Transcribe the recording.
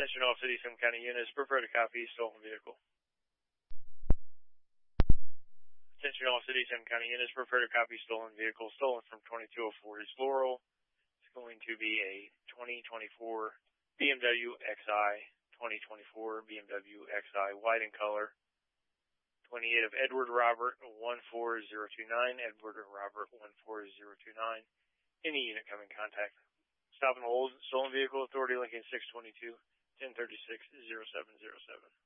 Attention all City Sim County units, prepare to copy stolen vehicle. Attention all City Sim County units, prepare to copy stolen vehicle stolen from 2204 East Laurel. It's going to be a 2024 BMW XI, 2024 BMW XI white in color. 28 of Edward Robert 14029, Edward Robert 14029. Any unit come in contact. Stop and hold stolen vehicle authority Lincoln 622 1036 0707.